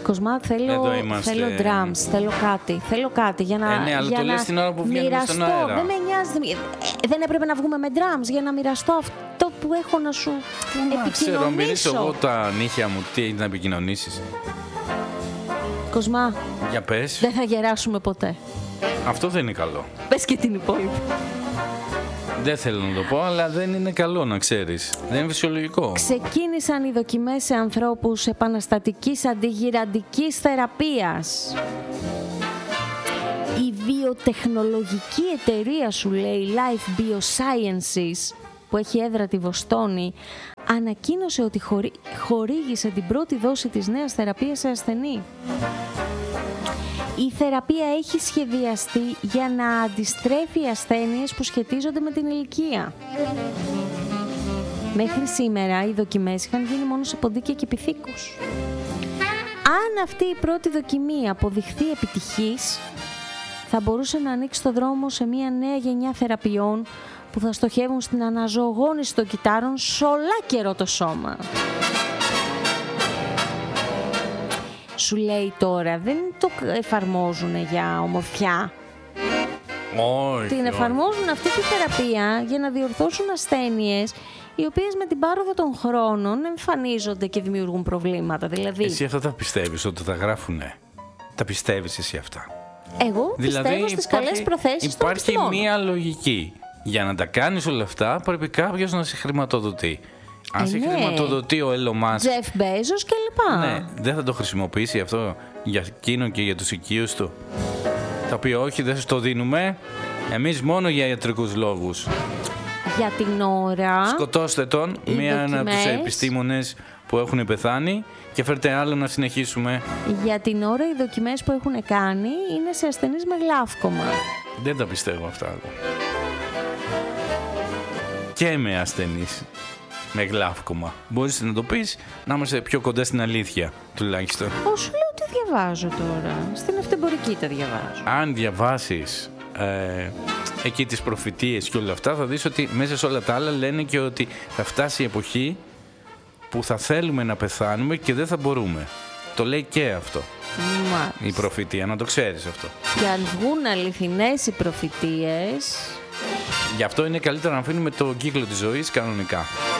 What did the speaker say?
Κοσμά, θέλω drums, θέλω κάτι για να, ναι, αλλά για το να λες την ώρα που βγαίνουμε μοιραστώ. στον αέρα. Δεν με νοιάζει. Δεν έπρεπε να βγούμε με drums για να μοιραστώ αυτό που έχω να σου επικοινωνήσω. Ξέρω, μυρίσω εγώ τα νύχια μου, τι έχεις να επικοινωνήσεις. Κοσμά, Για πες. δεν θα γεράσουμε ποτέ. Αυτό δεν είναι καλό. Πες και την υπόλοιπη. Δεν θέλω να το πω, αλλά δεν είναι καλό να ξέρεις. Δεν είναι φυσιολογικό. Ξεκίνησαν οι δοκιμές σε ανθρώπους επαναστατικής αντιγυραντικής θεραπείας. Η βιοτεχνολογική εταιρεία, σου λέει, Life Biosciences, που έχει έδρα τη Βοστόνη, ανακοίνωσε ότι χορήγησε την πρώτη δόση της νέας θεραπείας σε ασθενή. Η θεραπεία έχει σχεδιαστεί για να αντιστρέφει ασθένειες που σχετίζονται με την ηλικία. Μέχρι σήμερα οι δοκιμές είχαν γίνει μόνο σε ποντίκια και πυθίκους. Αν αυτή η πρώτη δοκιμή αποδειχθεί επιτυχής, θα μπορούσε να ανοίξει το δρόμο σε μια νέα γενιά θεραπείων που θα στοχεύουν στην αναζωογόνηση των κυτάρων σε ολάκερο το σώμα. Σου λέει τώρα, δεν το εφαρμόζουν για ομορφιά. Όχι. Την εφαρμόζουν αυτή τη θεραπεία για να διορθώσουν ασθένειες οι οποίες με την πάροδο των χρόνων εμφανίζονται και δημιουργούν προβλήματα. Δηλαδή, εσύ αυτά τα πιστεύεις ότι τα γράφουνε? Τα πιστεύεις εσύ αυτά? Εγώ πιστεύω στις καλές προθέσεις των επιστημόνων. Υπάρχει μία λογική. Για να τα κάνεις όλα αυτά πρέπει κάποιος να σε χρηματοδοτεί. Αν σε χρηματοδοτεί ο Elon Musk, Jeff Bezos κλπ. Ναι, δεν θα το χρησιμοποιήσει αυτό για εκείνο και για τους οικείους του? Τα πει όχι, δεν σας το δίνουμε. Εμείς μόνο για ιατρικούς λόγους. Για την ώρα σκοτώστε τον, μία από τους επιστήμονες που έχουν πεθάνει, και φέρτε άλλο να συνεχίσουμε. Για την ώρα οι δοκιμές που έχουν κάνει είναι σε ασθενείς με γλαύκομα. Δεν τα πιστεύω αυτά. Και με ασθενείς με γλαύκομα. Μπορείς να το πεις, να είμαστε πιο κοντά στην αλήθεια, τουλάχιστον. Σου λέω τι διαβάζω τώρα. Στην αυτεμπορική τα διαβάζω. Αν διαβάσεις εκεί τις προφητείες και όλα αυτά, θα δεις ότι μέσα σε όλα τα άλλα λένε και ότι θα φτάσει η εποχή που θα θέλουμε να πεθάνουμε και δεν θα μπορούμε. Το λέει και αυτό. Μάλιστα. Η προφητεία, να το ξέρεις αυτό. Και αν βγουν αληθινές οι προφητείες, γι' αυτό είναι καλύτερο να αφήνουμε το κύκλο της ζωής κανονικά.